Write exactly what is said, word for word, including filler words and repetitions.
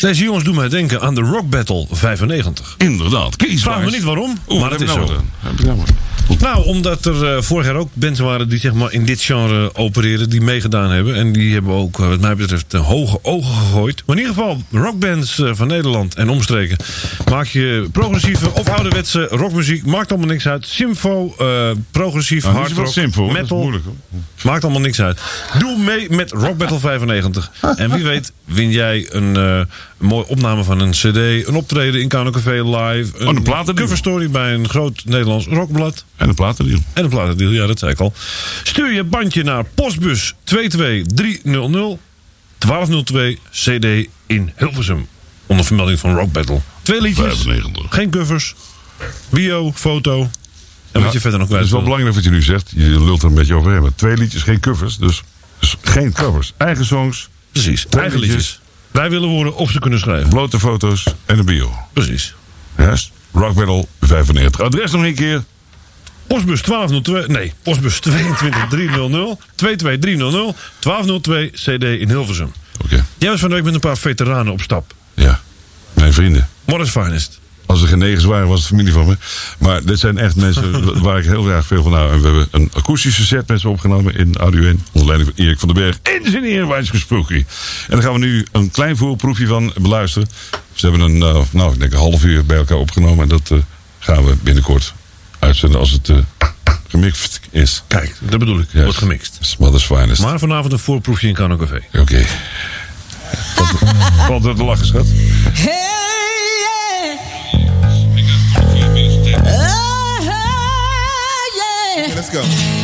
Deze jongens doen mij denken aan de Rock Battle vijfennegentig. Inderdaad. Vraag me niet waarom, Oeh, maar het is nou zo. nou Nou, omdat er uh, vorig jaar ook bands waren die zeg maar in dit genre opereren, die meegedaan hebben. En die hebben ook, uh, wat mij betreft, uh, hoge ogen gegooid. Maar in ieder geval, rockbands uh, van Nederland en omstreken. Maak je progressieve of ouderwetse rockmuziek, maakt allemaal niks uit. Symfo, uh, progressief, nou, hard rock, simpel, metal. moeilijk, maakt allemaal niks uit. Doe mee met Rock Battle vijfennegentig. En wie weet win jij een, uh, een mooie opname van een cd, een optreden in Kano Café live, een, oh, een platendeal. coverstory bij een groot Nederlands rockblad. En een platendeal. En een platendeal, ja, dat zei ik al. Stuur je bandje naar postbus twee twee drie nul nul twaalf nul twee C D in Hilversum. Onder vermelding van Rock Battle. Twee liedjes, vijfennegentig. geen covers, bio, foto. En wat Ja, je verder nog kwijt. Het is wel belangrijk wat je nu zegt. Je lult er een beetje overheen. Maar twee liedjes, geen covers. Dus, dus geen covers. Eigen songs. Precies, twee eigen liedjes. liedjes. Wij willen horen of ze kunnen schrijven. Blote foto's en een bio. Precies. Juist. Rock Battle vijfennegentig. Adres nog een keer. Postbus twaalf nul twee, nee, postbus tweeëntwintig driehonderd, tweeëntwintig driehonderd, twaalf nul twee C D in Hilversum. Oké. Okay. Jij was van de week met een paar veteranen op stap. Ja. Mijn vrienden. Modest Finest. Als er geen negens waren, was het familie van me. Maar dit zijn echt mensen waar ik heel erg veel van hou. En we hebben een akoestische set met ze opgenomen in Audio één. Onder leiding van Erik van den Berg. Engineer wijs gesproken. En daar gaan we nu een klein voorproefje van beluisteren. Ze hebben een, uh, nou, ik denk een half uur bij elkaar opgenomen. En dat uh, gaan we binnenkort uitzenden als het uh, gemixt is. Kijk, dat bedoel ik. Yes. Wordt gemixt. Smothers Finest. Maar vanavond een voorproefje in Kano Café. Oké. Okay. Valt er te lachen, schat? Hey, yeah. Uh, yeah. Okay, let's go.